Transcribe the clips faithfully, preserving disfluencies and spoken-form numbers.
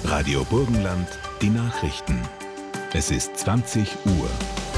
Radio Burgenland, die Nachrichten. Es ist zwanzig Uhr.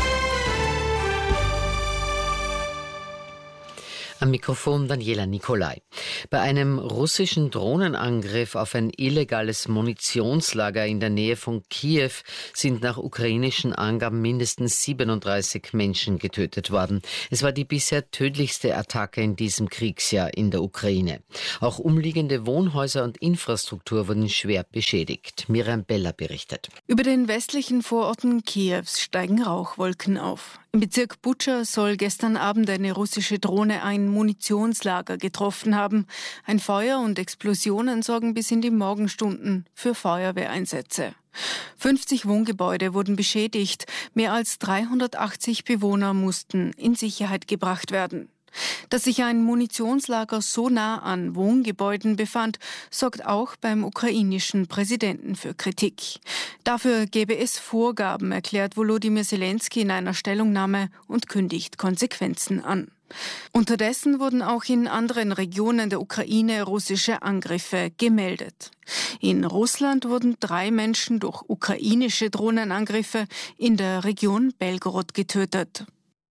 Am Mikrofon Daniela Nicolai. Bei einem russischen Drohnenangriff auf ein illegales Munitionslager in der Nähe von Kiew sind nach ukrainischen Angaben mindestens siebenunddreißig Menschen getötet worden. Es war die bisher tödlichste Attacke in diesem Kriegsjahr in der Ukraine. Auch umliegende Wohnhäuser und Infrastruktur wurden schwer beschädigt. Miriam Beller berichtet. Über den westlichen Vororten Kiews steigen Rauchwolken auf. Im Bezirk Butscha soll gestern Abend eine russische Drohne ein Munitionslager getroffen haben. Ein Feuer und Explosionen sorgen bis in die Morgenstunden für Feuerwehreinsätze. fünfzig Wohngebäude wurden beschädigt. Mehr als dreihundertachtzig Bewohner mussten in Sicherheit gebracht werden. Dass sich ein Munitionslager so nah an Wohngebäuden befand, sorgt auch beim ukrainischen Präsidenten für Kritik. Dafür gäbe es Vorgaben, erklärt Volodymyr Zelensky in einer Stellungnahme und kündigt Konsequenzen an. Unterdessen wurden auch in anderen Regionen der Ukraine russische Angriffe gemeldet. In Russland wurden drei Menschen durch ukrainische Drohnenangriffe in der Region Belgorod getötet.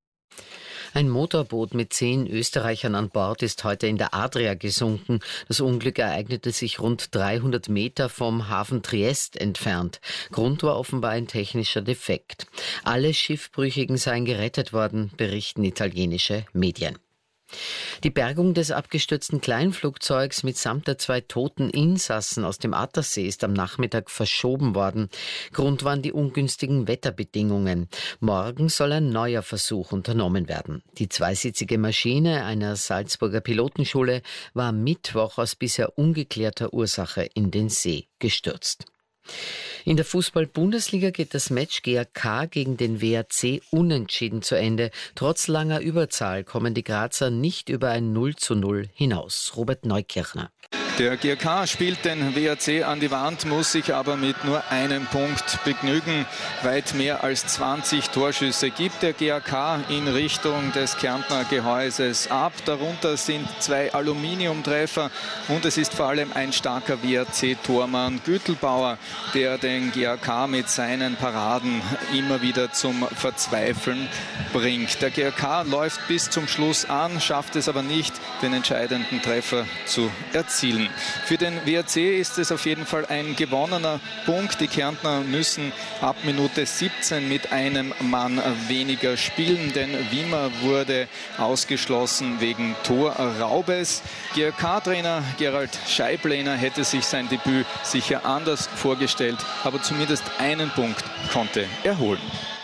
Ein Motorboot mit zehn Österreichern an Bord ist heute in der Adria gesunken. Das Unglück ereignete sich rund dreihundert Meter vom Hafen Triest entfernt. Grund war offenbar ein technischer Defekt. Alle Schiffbrüchigen seien gerettet worden, berichten italienische Medien. Die Bergung des abgestürzten Kleinflugzeugs mitsamt der zwei toten Insassen aus dem Attersee ist am Nachmittag verschoben worden. Grund waren die ungünstigen Wetterbedingungen. Morgen soll ein neuer Versuch unternommen werden. Die zweisitzige Maschine einer Salzburger Pilotenschule war am Mittwoch aus bisher ungeklärter Ursache in den See gestürzt. In der Fußball-Bundesliga geht das Match G A K gegen den W A C unentschieden zu Ende. Trotz langer Überzahl kommen die Grazer nicht über ein null zu null hinaus. Robert Neukirchner. Der G A K spielt den W A C an die Wand, muss sich aber mit nur einem Punkt begnügen. Weit mehr als zwanzig Torschüsse gibt der G A K in Richtung des Kärntner Gehäuses ab. Darunter sind zwei Aluminiumtreffer und es ist vor allem ein starker W A C-Tormann Gütelbauer, der den G A K mit seinen Paraden immer wieder zum Verzweifeln bringt. Der G A K läuft bis zum Schluss an, schafft es aber nicht, den entscheidenden Treffer zu erzielen. Für den W A C ist es auf jeden Fall ein gewonnener Punkt. Die Kärntner müssen ab Minute siebzehn mit einem Mann weniger spielen, denn Wimmer wurde ausgeschlossen wegen Torraubes. G A K-Trainer Gerald Scheiblehner hätte sich sein Debüt sicher anders vorgestellt, aber zumindest einen Punkt konnte er holen.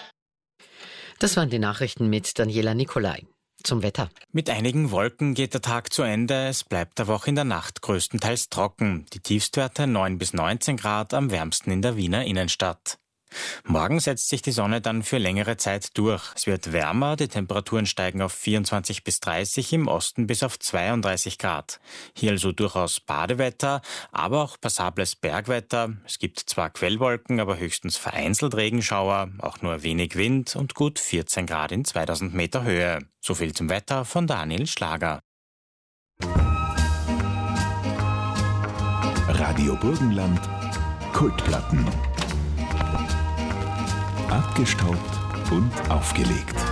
Das waren die Nachrichten mit Daniela Nicolai. Zum Wetter. Mit einigen Wolken geht der Tag zu Ende. Es bleibt aber auch in der Nacht größtenteils trocken. Die Tiefstwerte neun bis neunzehn Grad, am wärmsten in der Wiener Innenstadt. Morgen setzt sich die Sonne dann für längere Zeit durch. Es wird wärmer, die Temperaturen steigen auf vierundzwanzig bis dreißig, im Osten bis auf zweiunddreißig Grad. Hier also durchaus Badewetter, aber auch passables Bergwetter. Es gibt zwar Quellwolken, aber höchstens vereinzelt Regenschauer, auch nur wenig Wind und gut vierzehn Grad in zweitausend Meter Höhe. So viel zum Wetter von Daniel Schlager. Radio Burgenland, Kultplatten. Abgestaubt und aufgelegt.